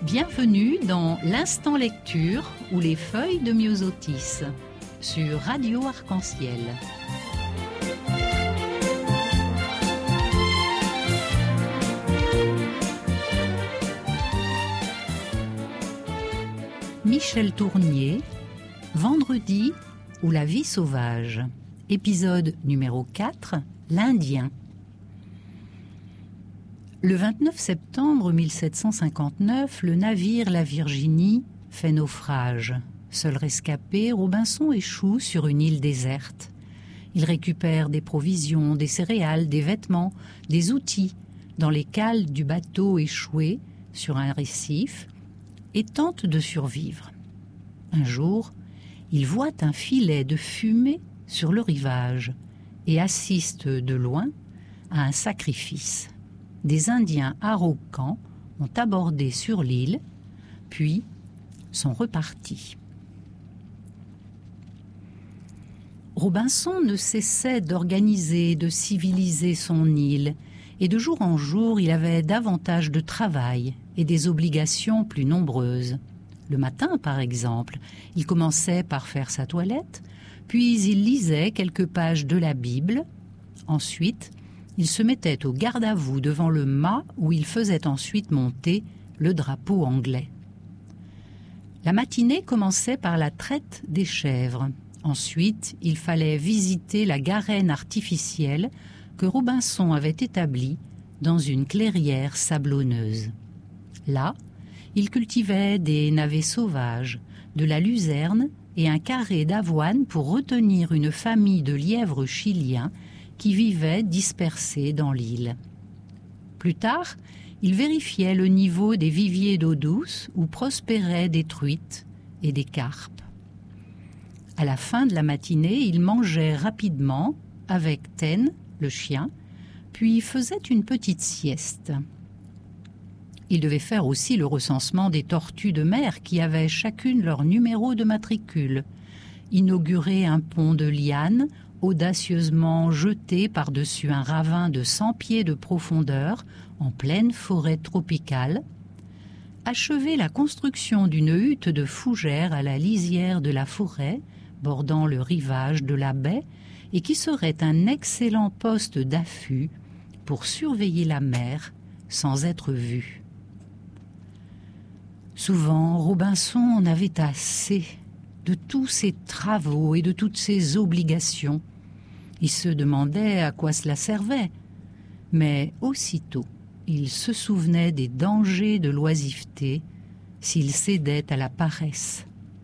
Bienvenue dans l'Instant Lecture ou les feuilles de Myosotis sur Radio Arc-en-Ciel. Michel Tournier, Vendredi ou la vie sauvage, épisode numéro 4, l'Indien. Le 29 septembre 1759, le navire La Virginie fait naufrage. Seul rescapé, Robinson échoue sur une île déserte. Il récupère des provisions, des céréales, des vêtements, des outils dans les cales du bateau échoué sur un récif et tente de survivre. Un jour, il voit un filet de fumée sur le rivage et assiste de loin à un sacrifice. Des Indiens Araucans ont abordé sur l'île, puis sont repartis. Robinson ne cessait d'organiser, de civiliser son île, et de jour en jour, il avait davantage de travail et des obligations plus nombreuses. Le matin, par exemple, il commençait par faire sa toilette, puis il lisait quelques pages de la Bible. Ensuite, il se mettait au garde-à-vous devant le mât où il faisait ensuite monter le drapeau anglais. La matinée commençait par la traite des chèvres. Ensuite, il fallait visiter la garenne artificielle que Robinson avait établie dans une clairière sablonneuse. Là, il cultivait des navets sauvages, de la luzerne et un carré d'avoine pour retenir une famille de lièvres chiliens qui vivaient dispersés dans l'île. Plus tard, il vérifiait le niveau des viviers d'eau douce où prospéraient des truites et des carpes. À la fin de la matinée, il mangeait rapidement avec Ten, le chien, puis faisait une petite sieste. Il devait faire aussi le recensement des tortues de mer qui avaient chacune leur numéro de matricule, inaugurer un pont de lianes audacieusement jeté par-dessus un ravin de 100 pieds de profondeur en pleine forêt tropicale, achever la construction d'une hutte de fougères à la lisière de la forêt, bordant le rivage de la baie, et qui serait un excellent poste d'affût pour surveiller la mer sans être vu. Souvent, Robinson en avait assez de tous ces travaux et de toutes ces obligations. Il se demandait à quoi cela servait, mais aussitôt il se souvenait des dangers de l'oisiveté s'il cédait à la paresse.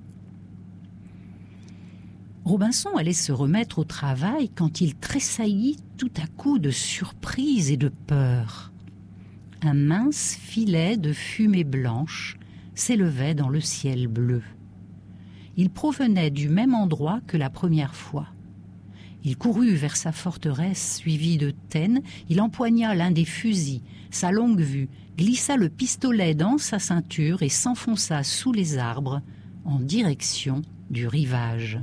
Robinson allait se remettre au travail quand il tressaillit tout à coup de surprise et de peur. Un mince filet de fumée blanche s'élevait dans le ciel bleu. Il provenait du même endroit que la première fois. Il courut vers sa forteresse suivi de Ten, il empoigna l'un des fusils, sa longue-vue, glissa le pistolet dans sa ceinture et s'enfonça sous les arbres en direction du rivage.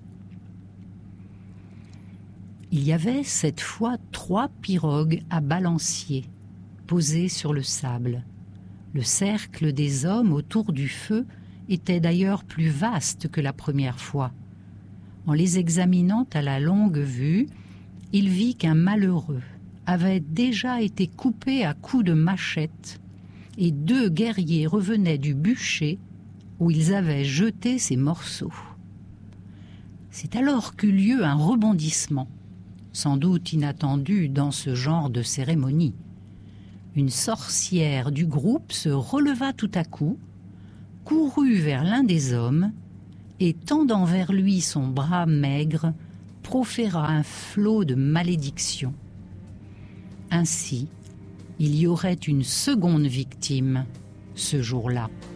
Il y avait cette fois 3 pirogues à balancier, posées sur le sable. Le cercle des hommes autour du feu était d'ailleurs plus vaste que la première fois. En les examinant à la longue vue, il vit qu'un malheureux avait déjà été coupé à coups de machette et 2 guerriers revenaient du bûcher où ils avaient jeté ces morceaux. C'est alors qu'eut lieu un rebondissement, sans doute inattendu dans ce genre de cérémonie. Une sorcière du groupe se releva tout à coup, courut vers l'un des hommes et, tendant vers lui son bras maigre, proféra un flot de malédictions. Ainsi, il y aurait une seconde victime ce jour-là.